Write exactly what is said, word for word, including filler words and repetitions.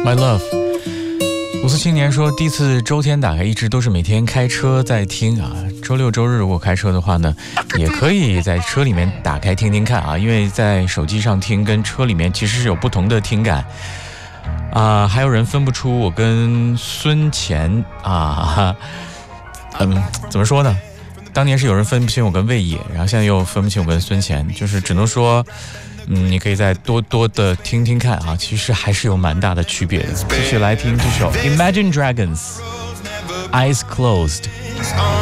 My love。五四青年说，第一次周天打开，一直都是每天开车在听啊。周六周日如果开车的话呢，也可以在车里面打开听听看啊，因为在手机上听跟车里面其实是有不同的听感啊。还有人分不出我跟孙乾啊，嗯，怎么说呢？当年是有人分不清我跟魏野，然后现在又分不清我跟孙乾，就是只能说。嗯，你可以再多多的听听看啊，其实还是有蛮大的区别的。继续来听这首 Imagine Dragons Eyes Closed。